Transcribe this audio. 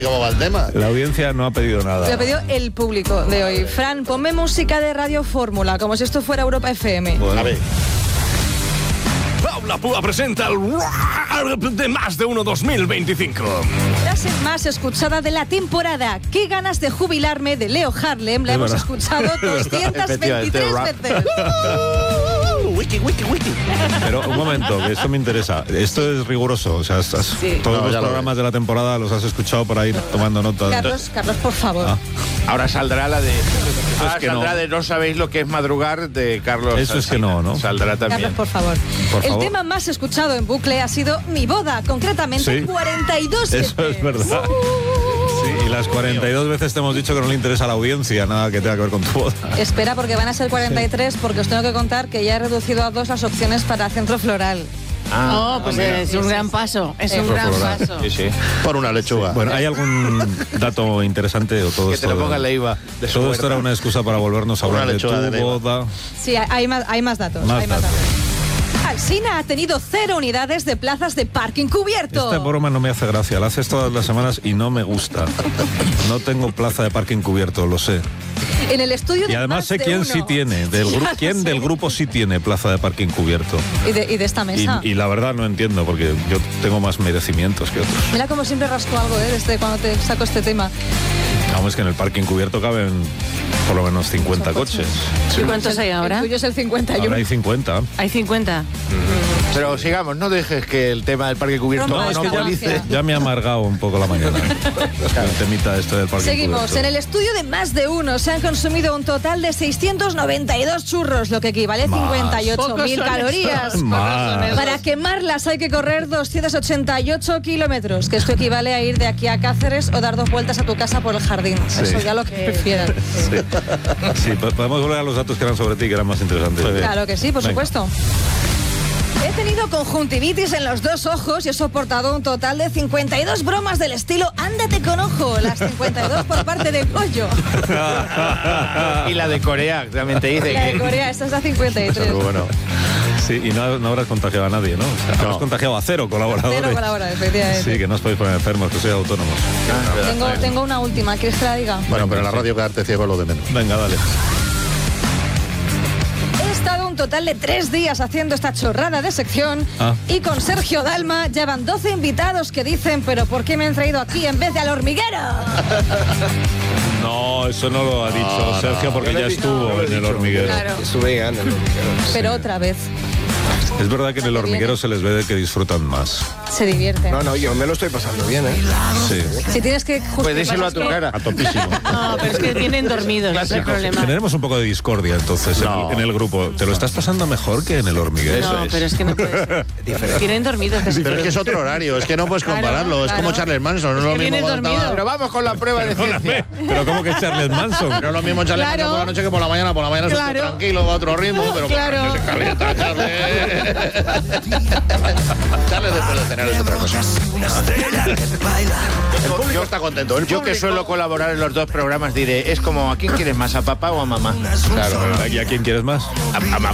¿Cómo va el tema? La audiencia no ha pedido nada. Lo ha pedido el público de hoy. Fran, ponme música de Radio Fórmula, como si esto fuera Europa FM. Bueno, a ver. Paula Púa presenta el de Más de Uno 2025. Frase más escuchada de la temporada. Qué ganas de jubilarme, de Leo Harlem. La hemos escuchado 223 veces. Wiki. Pero un momento, que esto me interesa. Esto es riguroso. O sea, todos los programas de la temporada los has escuchado por ahí tomando nota. Carlos, por favor. Ahora saldrá la de... Ahora que saldrá no. de No sabéis lo que es madrugar de Carlos. Eso es que no. Saldrá también. Carlos, por favor. El tema más escuchado en bucle ha sido Mi boda, concretamente 42 veces. Eso es verdad. Sí, y las 42 veces te hemos dicho que no le interesa a la audiencia nada que tenga que ver con tu boda. Espera, porque van a ser 43, porque os tengo que contar que ya he reducido a 2 las opciones para centro floral. Pues es un gran paso. Es un gran paso. Sí. Por una lechuga. Bueno, ¿hay algún dato interesante o todo Que esto? te lo ponga la IVA. Todo esto era una excusa para volvernos a hablar de tu lechuga de Leiva. boda. Sí, hay más datos. Más datos. Alsina ha tenido 0 unidades de plazas de parking cubierto. Esta broma no me hace gracia, la haces todas las semanas y no me gusta. No tengo plaza de parking cubierto, lo sé. En el estudio de Y además Más sé de quién Uno. sí tiene, quién del grupo sí tiene plaza de parking cubierto. Y de esta mesa. Y la verdad no entiendo, porque yo tengo más merecimientos que otros. Mira como siempre rasco algo, desde cuando te saco este tema. Vamos, es que en el parking cubierto caben por lo menos 50 coches. ¿Y cuántos hay ahora? El tuyo es el 51. Ahora hay 50. Hay 50. Pero sigamos, no dejes que el tema del parque cubierto No, es que monopolice. Ya me ha amargado un poco la mañana. El temita este del parking Seguimos. cubierto. En el estudio de Más de Uno se han consumido un total de 692 churros, lo que equivale a 58.000 calorías. Más. Para quemarlas hay que correr 288 kilómetros, que esto equivale a ir de aquí a Cáceres o dar 2 vueltas a tu casa por el jardín. Eso ya lo que prefieran. Sí, podemos volver a los datos que eran sobre ti, que eran más interesantes. Claro que sí, por Venga. supuesto. He tenido conjuntivitis en los 2 ojos y he soportado un total de 52 bromas del estilo ándate con ojo, las 52 por parte de Pollo. Y la de Corea, también te dice La de que... Corea, esta es la 53. Bueno. Sí, y no habrás contagiado a nadie, ¿no? O sea, habrás contagiado a 0 colaboradores. 0 colaboradores, efectivamente. Sí, que no os podéis poner enfermos, que sois autónomos. Tengo una última, ¿quieres que la diga? Bueno, pero en la radio quedarte ciego es lo de menos. Venga, dale. He estado un total de 3 días haciendo esta chorrada de sección y con Sergio Dalma llevan 12 invitados que dicen, pero ¿por qué me han traído aquí en vez de al hormiguero? No, eso no lo ha dicho Sergio porque ya estuvo en el hormiguero. Claro, Estuve en el pero otra vez. Es verdad que en el hormiguero se les ve de que disfrutan más. Se divierten. No, yo me lo estoy pasando bien, ¿eh? Sí. Si tienes que Pues díselo a tu cara. A topísimo. No, pero es que vienen dormidos, ese es el problema. Generemos un poco de discordia entonces en el grupo. ¿Te lo estás pasando mejor que en el hormiguero? No, pero es que no puedes. Vienen dormidos. Pero es que es otro horario, es que no puedes compararlo. Es como Charles Manson, no es lo mismo. vienes cuando dormido. estaba- Pero vamos con la prueba de ciencia. Pero ¿cómo que Charles Manson? No es lo mismo Charles Manson por la noche que por la mañana. Por la mañana es Claro. tranquilo, va a otro ritmo, pero por la Claro. noche se calienta, Charles. Charles después de cenar es otra cosa. El público está contento. El Yo que público- suelo colaborar en los 2 programas diré, es como, ¿a quién quieres más, a papá o a mamá? Claro, ¿y a quién quieres más? A mamá.